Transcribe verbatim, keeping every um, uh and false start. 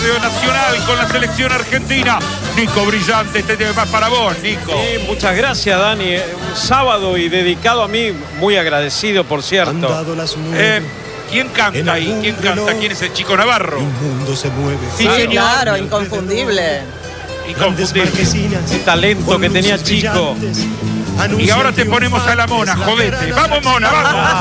Radio Nacional con la selección argentina. Nico Brillante, este tema es para vos, Nico. Sí, muchas gracias, Dani. Un sábado y dedicado a mí, muy agradecido, por cierto. Eh, ¿Quién canta ahí? ¿Quién canta? ¿Quién es el Chico Navarro? El mundo se mueve. Sí, Sí, señor. claro, inconfundible. Inconfundible. Ese talento que tenía Chico. Y ahora te ponemos a la Mona, jodete. Vamos, Mona, vamos.